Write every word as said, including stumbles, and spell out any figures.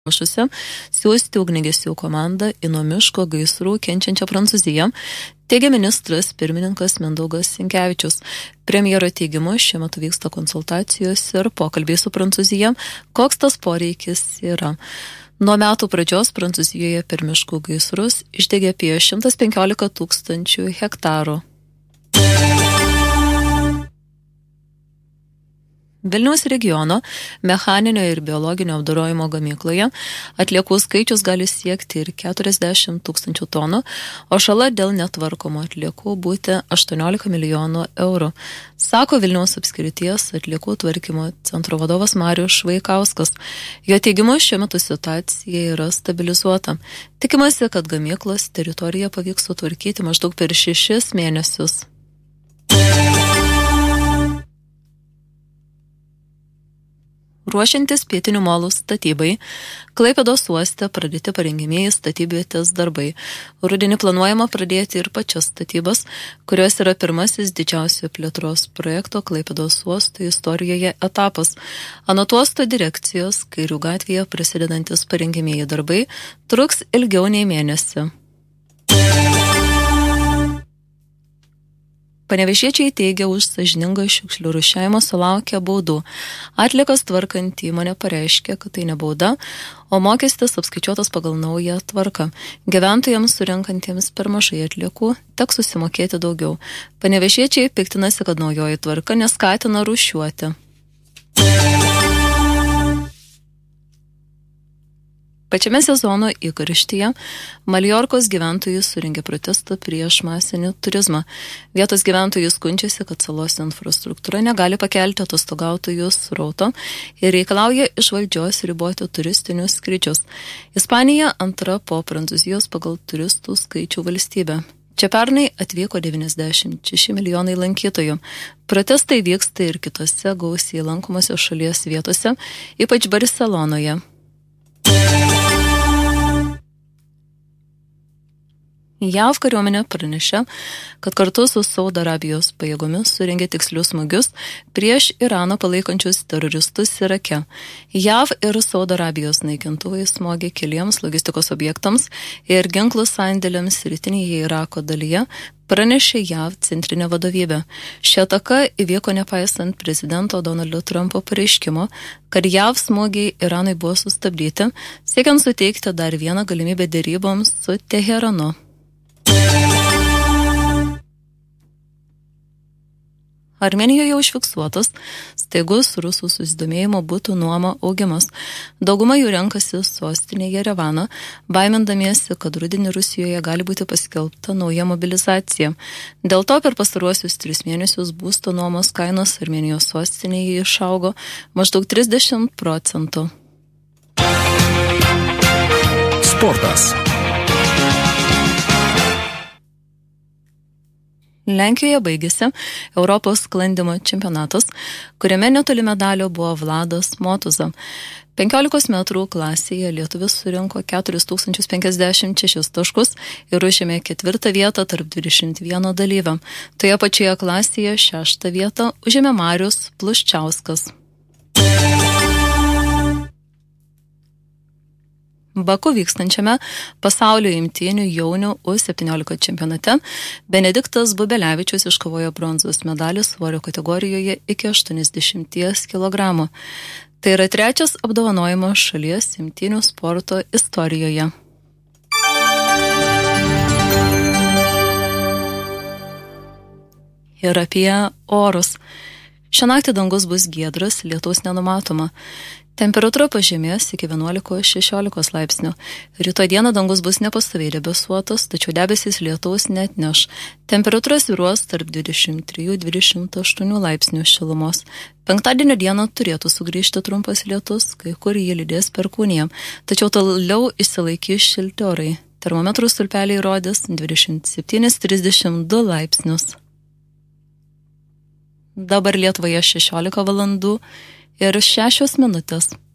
Ruošusi siųsti ugniagesių komandą į nuo miško gaisrų kenčiančią Prancūziją, teigia ministras pirmininkas Mindaugas Sinkevičius. Premjero teigimu šiuo metu vyksta konsultacijos ir pokalbiai su Prancūzija, koks tas poreikis yra. Nuo metų pradžios Prancūzijoje per miškų gaisrus išdegė apie šimtas penkiolika tūkstančių hektarų. Vilniaus regiono mechaninio ir biologinio apdorojimo gamykloje atliekų skaičius gali siekti ir keturiasdešimt tūkstančių tonų, o žala dėl netvarkomų atliekų būti aštuoniolika milijonų eurų, sako Vilniaus apskrities atliekų tvarkymo centro vadovas Marius Švaikauskas. Jo teigimu, šiuo metu situacija yra stabilizuota. Tikimasi, kad gamyklos teritoriją pavyks sutvarkyti maždaug per šešis mėnesius. Ruošiantis Pietinių molų statybai, Klaipėdos uoste pradėti parengimieji statybvietės darbai. Rudenį planuojama pradėti ir pačias statybas, kurios yra pirmasis didžiausio plėtros projekto Klaipėdos uosto istorijoje etapas. Anot uosto direkcijos, Kairių gatvėje prasidedantis parengimieji darbai truks ilgiau nei mėnesį. Panevėžiečiai teigia, už sąžiningą šiukšlių rūšiavimą sulaukia baudų. Atliekas tvarkant įmonė pareiškė, kad tai ne bauda, o mokestis apskaičiuotas pagal naują tvarką. Gyventojams surinkantiems per mažai atliekų teks susimokėti daugiau. Panevėžiečiai piktinasi, kad naujoji tvarka neskatina rūšiuoti. Pačiame sezono įkarštyje Maljorkos gyventojai surengė protestą prieš masinį turizmą. Vietos gyventojai skundžiasi, kad salos infrastruktūra negali pakelti atostogautojų srauto ir reikalauja iš valdžios riboti turistinius skrydžius. Ispanija antra po Prancūzijos pagal turistų skaičių valstybė. Čia pernai atvyko devyniasdešimt šeši milijonai lankytojų. Protestai vyksta ir kitose gausiai lankomose šalies vietose, ypač Barcelonoje. JAV kariuomenė pranešė, kad kartu su Saudo Arabijos pajėgomis surengė tikslius smūgius prieš Iraną palaikančius teroristus Irake. JAV ir Saudo Arabijos naikintuvai smogė keliems logistikos objektams ir ginklų sandėliams rytinėje Irako dalyje, pranešė JAV centrinė vadovybė. Ši ataka įvyko nepaisant prezidento Donaldo Trumpo pareiškimo, kad JAV smūgiai Iranui buvo sustabdyti, siekiant suteikti dar vieną galimybę deryboms su Teheranu. Armėnijoje užfiksuotas staigus rusų susidomėjimo butų nuoma augimas. Dauguma jų renkasi sostinėje Jerevaną, baimindamiesi, kad rudenį Rusijoje gali būti paskelbta nauja mobilizacija. Dėl to per pastaruosius tris mėnesius būsto nuomos kainos Armėnijos sostinėje išaugo maždaug trisdešimt procentų. Sportas. Lenkijoje baigėsi Europos sklandymo čempionatas, kuriame netoli medalio buvo Vladas Motuza. penkiolikos metrų klasėje lietuvis surinko keturis tūkstančius penkiasdešimt šešis taškus ir užėmė ketvirtą vietą tarp dvidešimt vieno dalyvio. Toje pačioje klasėje šeštą vietą užėmė Marius Pluščiauskas. Baku vykstančiame pasaulio imtynių jaunių U septyniolika čempionate Benediktas Bubelevičius iškovojo bronzos medalį svorio kategorijoje iki aštuoniasdešimt kilogramų. Tai yra trečias apdovanojimas šalies imtynių sporto istorijoje. Ir apie orus. Šią naktį dangus bus giedras, lietaus nenumatoma. Temperatūra pažemės iki vienuolikos šešiolikos laipsnių. Rytoj dieną dangus bus nepastoviai debesuotas, tačiau debesys lietaus neatneš. Temperatūra svyruos tarp dvidešimt trijų dvidešimt aštuonių laipsnių šilumos. Penktadienio dieną turėtų sugrįžti trumpas lietus, kai kur jį lydės perkūnija, tačiau toliau išsilaikys šilti orai. Termometrų stulpeliai rodys dvidešimt septyni trisdešimt du laipsnius. Dabar Lietuvoje šešiolika valandų ir šešios minutės.